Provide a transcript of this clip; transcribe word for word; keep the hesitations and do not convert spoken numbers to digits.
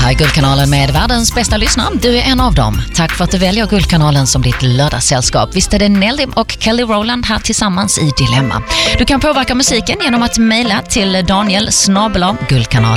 här är Guldkanalen med världens bästa lyssnare. Du är en av dem. Tack för att du väljer Guldkanalen som ditt lördagssällskap. Visst är det Nelly och Kelly Rowland här tillsammans i Dilemma. Du kan påverka musiken genom att mejla till Daniel snabel-a guldkanalen.